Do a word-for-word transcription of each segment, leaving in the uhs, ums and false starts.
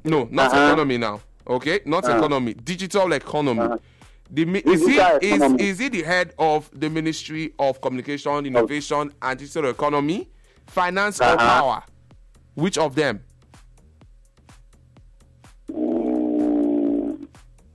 No, not Uh-huh. economy now. Okay, not Uh-huh. economy. Digital economy. Uh-huh. The, mi- is, he, Digital is, economy. is he the head of the Ministry of Communication, Innovation, and Digital Economy, Finance, or Uh-huh. Power? Which of them? Mm.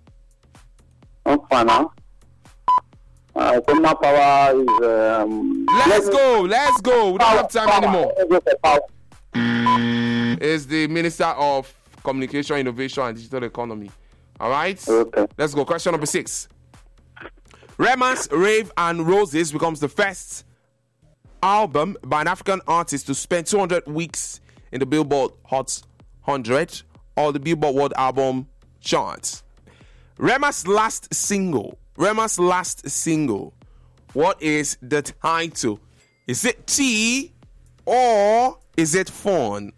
Okay, now. Uh, Consumer Power is. Um, Let's go, let's go. We don't have time Power. anymore. Let's go for power. Is the Minister of Communication, Innovation, and Digital Economy. All right? Okay. Let's go. Question number six. Rema's Rave and Roses becomes the first album by an African artist to spend two hundred weeks in the Billboard Hot one hundred or the Billboard World Album charts. Rema's last single, Rema's last single, what is the title? Is it T or is it Phone?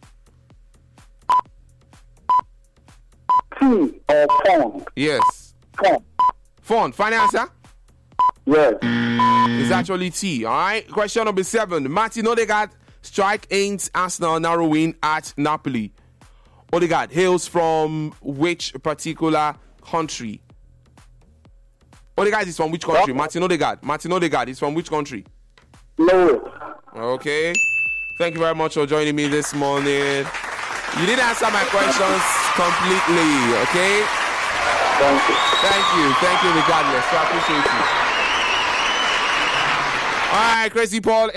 T or phone? Yes. Phone. Phone. Final answer? Yes. It's actually T. All right. Question number seven. Martin Odegaard strike ends Arsenal narrow win at Napoli. Odegaard hails from which particular country? Odegaard is from which country? What? Martin Odegaard. Martin Odegaard is from which country? No. Okay. Thank you very much for joining me this morning. You didn't answer my questions completely. Okay. Thank you. Thank you. Thank you regardless. So I appreciate you. All right, Crazy Paul.